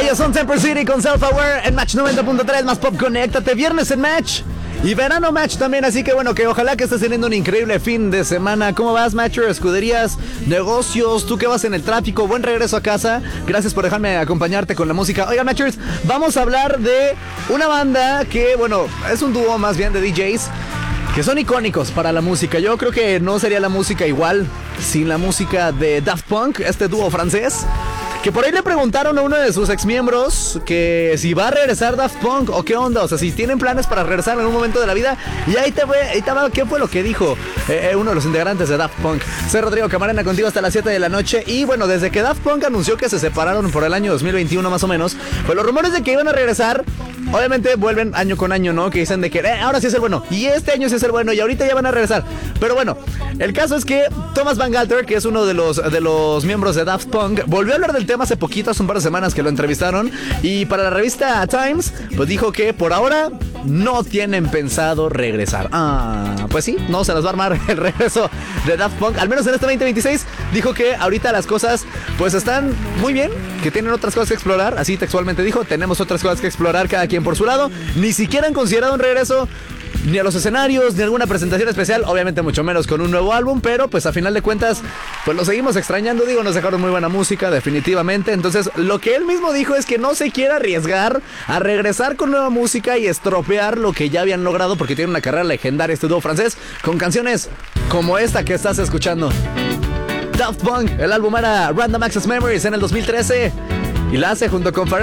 Ellos son Temper City con Self-Aware en Match 90.3 más Pop. Conéctate, viernes en Match y verano Match también, así que bueno, que ojalá que estés teniendo un increíble fin de semana. ¿Cómo vas, Matcher? Escuderías, negocios, tú que vas en el tráfico, buen regreso a casa. Gracias por dejarme acompañarte con la música. Oigan, Matchers, vamos a hablar de una banda que, bueno, es un dúo más bien de DJs que son icónicos para la música. Yo creo que no sería la música igual sin la música de Daft Punk, este dúo francés. Que por ahí le preguntaron a uno de sus exmiembros que si va a regresar Daft Punk o qué onda, o sea, si tienen planes para regresar en algún momento de la vida. Y ahí te va, ¿qué fue lo que dijo uno de los integrantes de Daft Punk? Soy Rodrigo Camarena, contigo hasta las 7 de la noche. Y bueno, desde que Daft Punk anunció que se separaron por el año 2021 más o menos, pues los rumores de que iban a regresar, obviamente vuelven año con año, ¿no? Que dicen de que ahora sí es el bueno, y este año sí es el bueno, y ahorita ya van a regresar. Pero bueno, el caso es que Thomas Van Galter, que es uno de los miembros de Daft Punk, volvió a hablar del tema hace poquito, hace un par de semanas que lo entrevistaron, y para la revista Times, pues dijo que por ahora no tienen pensado regresar. Pues sí, no se las va a armar el regreso de Daft Punk, al menos en este 2026. Dijo que ahorita las cosas pues están muy bien, que tienen otras cosas que explorar, así textualmente dijo, tenemos otras cosas que explorar cada quien por su lado. Ni siquiera han considerado un regreso ni a los escenarios, ni alguna presentación especial, obviamente mucho menos con un nuevo álbum, pero pues a final de cuentas pues lo seguimos extrañando, digo, nos dejaron muy buena música definitivamente. Entonces lo que él mismo dijo es que no se quiere arriesgar a regresar con nueva música y estropear lo que ya habían logrado, porque tiene una carrera legendaria este dúo francés con canciones como esta que estás escuchando. Daft Punk, el álbum era Random Access Memories en el 2013 y la hace junto con